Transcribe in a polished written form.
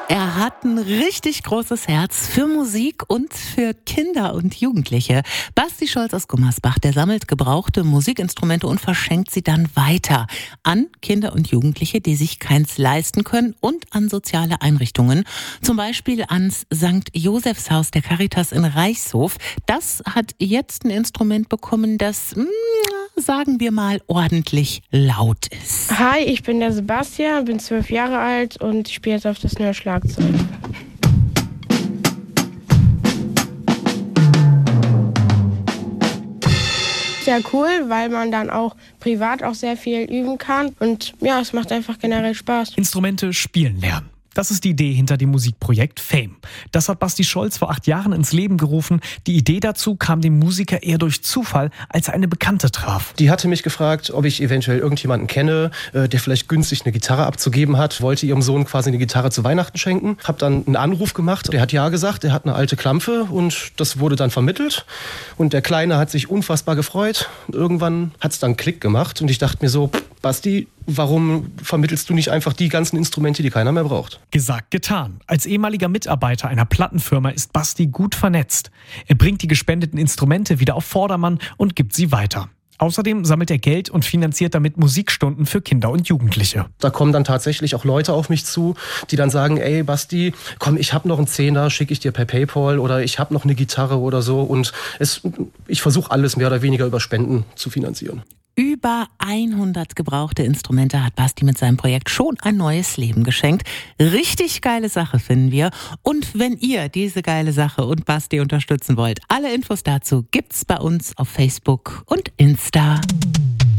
Er hat ein richtig großes Herz für Musik und für Kinder und Jugendliche. Basti Scholz aus Gummersbach, der sammelt gebrauchte Musikinstrumente und verschenkt sie dann weiter an Kinder und Jugendliche, die sich keins leisten können, und an soziale Einrichtungen. Zum Beispiel ans St. Josephshaus der Caritas in Reichshof. Das hat jetzt ein Instrument bekommen, das, sagen wir mal, ordentlich laut ist. Hi, ich bin der Sebastian, bin 12 Jahre alt und ich spiele jetzt auf das neue Schlagzeug. Sehr cool, weil man dann auch privat auch sehr viel üben kann und ja, es macht einfach generell Spaß. Instrumente spielen lernen. Das ist die Idee hinter dem Musikprojekt Fame. Das hat Basti Scholz vor 8 Jahren ins Leben gerufen. Die Idee dazu kam dem Musiker eher durch Zufall, als er eine Bekannte traf. Die hatte mich gefragt, ob ich eventuell irgendjemanden kenne, der vielleicht günstig eine Gitarre abzugeben hat. Wollte ihrem Sohn quasi eine Gitarre zu Weihnachten schenken. Hab dann einen Anruf gemacht. Der hat ja gesagt, er hat eine alte Klampfe und das wurde dann vermittelt. Und der Kleine hat sich unfassbar gefreut. Irgendwann hat es dann Klick gemacht und ich dachte mir so, Basti, warum vermittelst du nicht einfach die ganzen Instrumente, die keiner mehr braucht? Gesagt, getan. Als ehemaliger Mitarbeiter einer Plattenfirma ist Basti gut vernetzt. Er bringt die gespendeten Instrumente wieder auf Vordermann und gibt sie weiter. Außerdem sammelt er Geld und finanziert damit Musikstunden für Kinder und Jugendliche. Da kommen dann tatsächlich auch Leute auf mich zu, die dann sagen, ey Basti, komm, ich habe noch einen Zehner, schicke ich dir per PayPal, oder ich habe noch eine Gitarre oder so. Und ich versuche alles mehr oder weniger über Spenden zu finanzieren. Über 100 gebrauchte Instrumente hat Basti mit seinem Projekt schon ein neues Leben geschenkt. Richtig geile Sache, finden wir. Und wenn ihr diese geile Sache und Basti unterstützen wollt, alle Infos dazu gibt's bei uns auf Facebook und Insta.